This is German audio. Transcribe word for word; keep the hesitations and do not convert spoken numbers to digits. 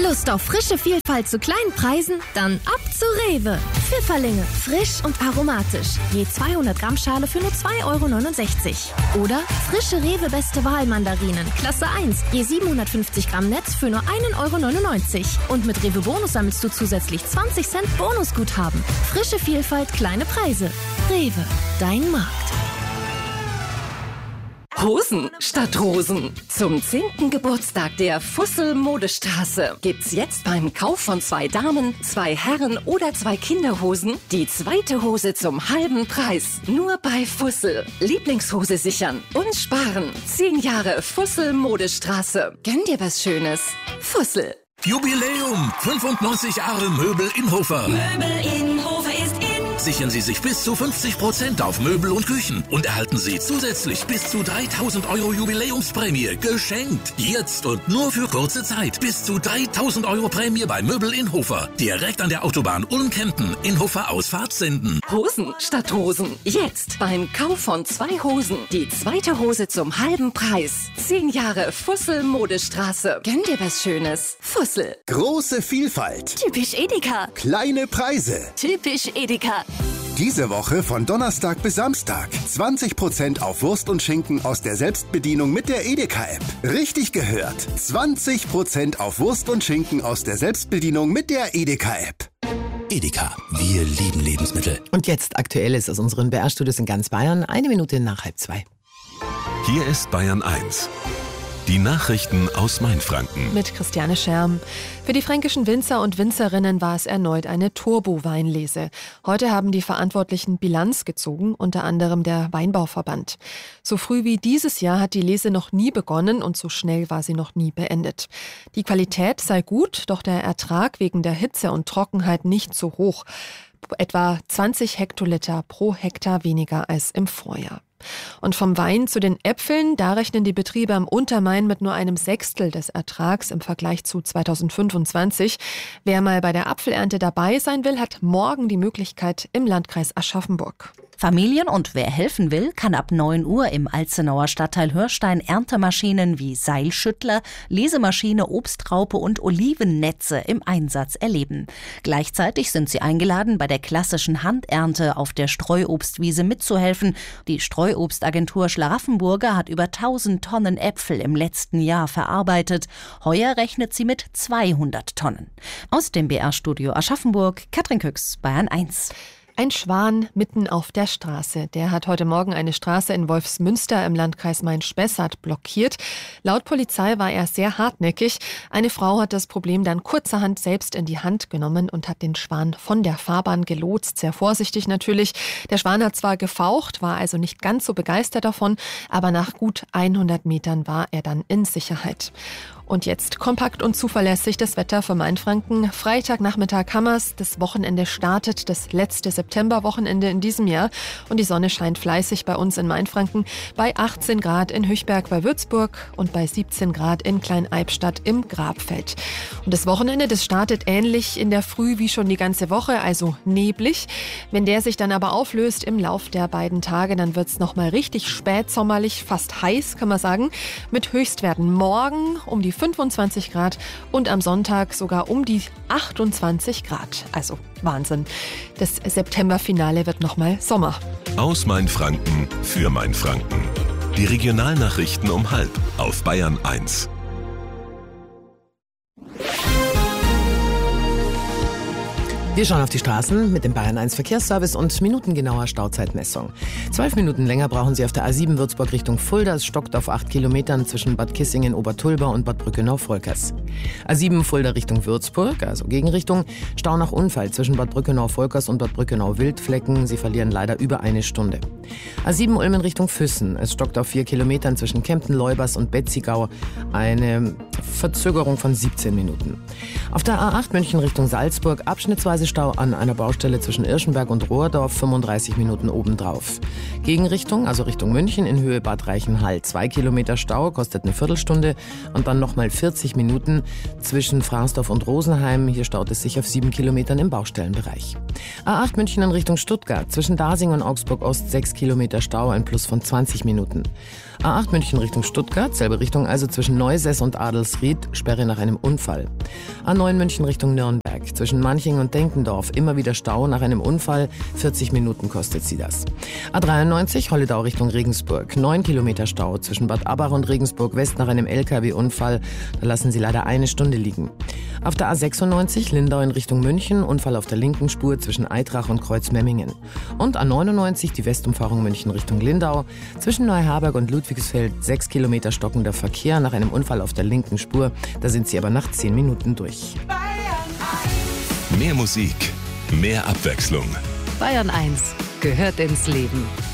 Lust auf frische Vielfalt zu kleinen Preisen? Dann ab zu Rewe. Pfifferlinge, frisch und aromatisch. Je zweihundert Gramm Schale für nur zwei Euro neunundsechzig. Oder frische Rewe Beste Wahl Mandarinen, Klasse eins. Je siebenhundertfünfzig Gramm Netz für nur ein Euro neunundneunzig. Und mit Rewe Bonus sammelst du zusätzlich zwanzig Cent Bonusguthaben. Frische Vielfalt, kleine Preise. Rewe, dein Markt. Hosen statt Rosen. Zum zehnten Geburtstag der Fussel Modestraße gibt's jetzt beim Kauf von zwei Damen, zwei Herren oder zwei Kinderhosen die zweite Hose zum halben Preis. Nur bei Fussel. Lieblingshose sichern und sparen. Zehn Jahre Fussel Modestraße. Gönn dir was Schönes. Fussel. Jubiläum! fünfundneunzig Jahre Möbel Inhofer. Möbel Inhofer ist in. Sichern Sie sich bis zu fünfzig Prozent auf Möbel und Küchen und erhalten Sie zusätzlich bis zu dreitausend Euro Jubiläumsprämie geschenkt. Jetzt und nur für kurze Zeit. Bis zu dreitausend Euro Prämie bei Möbel Inhofer. Direkt an der Autobahn Ulm-Kempten. Inhofer Ausfahrt senden. Hosen statt Rosen. Jetzt beim Kauf von zwei Hosen die zweite Hose zum halben Preis. Zehn Jahre Fussel Modestraße. Gönn dir was Schönes. Fussel. Große Vielfalt. Typisch Edeka. Kleine Preise. Typisch Edeka. Diese Woche von Donnerstag bis Samstag. zwanzig Prozent auf Wurst und Schinken aus der Selbstbedienung mit der Edeka-App. Richtig gehört. zwanzig Prozent auf Wurst und Schinken aus der Selbstbedienung mit der Edeka-App. Edeka, wir lieben Lebensmittel. Und jetzt Aktuelles aus unseren B R-Studios in ganz Bayern. Eine Minute nach halb zwei. Hier ist Bayern eins. Die Nachrichten aus Mainfranken. Mit Christiane Scherm. Für die fränkischen Winzer und Winzerinnen war es erneut eine Turbo-Weinlese. Heute haben die Verantwortlichen Bilanz gezogen, unter anderem der Weinbauverband. So früh wie dieses Jahr hat die Lese noch nie begonnen und so schnell war sie noch nie beendet. Die Qualität sei gut, doch der Ertrag wegen der Hitze und Trockenheit nicht so hoch. Etwa zwanzig Hektoliter pro Hektar weniger als im Vorjahr. Und vom Wein zu den Äpfeln, da rechnen die Betriebe am Untermain mit nur einem Sechstel des Ertrags im Vergleich zu zweitausendfünfundzwanzig. Wer mal bei der Apfelernte dabei sein will, hat morgen die Möglichkeit im Landkreis Aschaffenburg. Familien und wer helfen will, kann ab neun Uhr im Alzenauer Stadtteil Hörstein Erntemaschinen wie Seilschüttler, Lesemaschine, Obstraupe und Olivennetze im Einsatz erleben. Gleichzeitig sind sie eingeladen, bei der klassischen Handernte auf der Streuobstwiese mitzuhelfen. Die Streuobstagentur Schlaraffenburger hat über tausend Tonnen Äpfel im letzten Jahr verarbeitet. Heuer rechnet sie mit zweihundert Tonnen. Aus dem B R-Studio Aschaffenburg, Katrin Küchs, Bayern eins. Ein Schwan mitten auf der Straße. Der hat heute Morgen eine Straße in Wolfsmünster im Landkreis Main-Spessart blockiert. Laut Polizei war er sehr hartnäckig. Eine Frau hat das Problem dann kurzerhand selbst in die Hand genommen und hat den Schwan von der Fahrbahn gelotst. Sehr vorsichtig natürlich. Der Schwan hat zwar gefaucht, war also nicht ganz so begeistert davon, aber nach gut hundert Metern war er dann in Sicherheit. Und jetzt kompakt und zuverlässig das Wetter für Mainfranken. Freitagnachmittag Hammers, das Wochenende startet, das letzte Septemberwochenende in diesem Jahr. Und die Sonne scheint fleißig bei uns in Mainfranken. Bei achtzehn Grad in Höchberg bei Würzburg und bei siebzehn Grad in Klein-Eibstadt im Grabfeld. Und das Wochenende, das startet ähnlich in der Früh wie schon die ganze Woche, also neblig. Wenn der sich dann aber auflöst im Lauf der beiden Tage, dann wird es nochmal richtig spätsommerlich, fast heiß, kann man sagen. Mit Höchstwerten morgen um die fünfundzwanzig Grad und am Sonntag sogar um die achtundzwanzig Grad. Also Wahnsinn. Das Septemberfinale wird nochmal Sommer. Aus Mainfranken für Mainfranken. Die Regionalnachrichten um halb auf Bayern eins. Wir schauen auf die Straßen mit dem Bayern eins Verkehrsservice und minutengenauer Stauzeitmessung. Zwölf Minuten länger brauchen Sie auf der A sieben Würzburg Richtung Fulda. Es stockt auf acht Kilometern zwischen Bad Kissingen, Obertulba und Bad Brückenau-Volkers. A sieben Fulda Richtung Würzburg, also Gegenrichtung. Stau nach Unfall zwischen Bad Brückenau-Volkers und Bad Brückenau-Wildflecken. Sie verlieren leider über eine Stunde. A sieben Ulmen Richtung Füssen. Es stockt auf vier Kilometern zwischen Kempten-Leubers und Betzigau. Eine Verzögerung von siebzehn Minuten. Auf der A acht München Richtung Salzburg abschnittsweise Stau an einer Baustelle zwischen Irschenberg und Rohrdorf, fünfunddreißig Minuten obendrauf. Gegenrichtung, also Richtung München in Höhe Bad Reichenhall. Zwei Kilometer Stau, kostet eine Viertelstunde und dann nochmal vierzig Minuten zwischen Fransdorf und Rosenheim. Hier staut es sich auf sieben Kilometern im Baustellenbereich. A acht München in Richtung Stuttgart, zwischen Dasing und Augsburg Ost sechs Kilometer Stau, ein Plus von zwanzig Minuten. A acht München Richtung Stuttgart, selbe Richtung also zwischen Neusäß und Adelsried. Ried, Sperre nach einem Unfall. A neun München Richtung Nürnberg. Zwischen Manching und Denkendorf immer wieder Stau nach einem Unfall. vierzig Minuten kostet sie das. A dreiundneunzig Holledau Richtung Regensburg. neun Kilometer Stau zwischen Bad Abbach und Regensburg West nach einem L K W-Unfall. Da lassen sie leider eine Stunde liegen. Auf der A sechsundneunzig Lindau in Richtung München. Unfall auf der linken Spur zwischen Eitrach und Kreuzmemmingen. Und A neunundneunzig die Westumfahrung München Richtung Lindau. Zwischen Neuherberg und Ludwigsfeld sechs Kilometer stockender Verkehr nach einem Unfall auf der linken Spur. Da sind sie aber nach zehn Minuten durch. Mehr Musik, mehr Abwechslung. Bayern eins gehört ins Leben.